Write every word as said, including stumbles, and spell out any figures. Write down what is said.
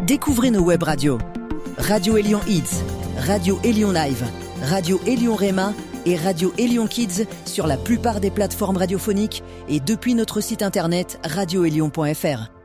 Découvrez nos web radios. Radio Élion Hits, Radio Élion Live, Radio Élion Réma et Radio Élion Kids sur la plupart des plateformes radiophoniques et depuis notre site internet radio élion point f r.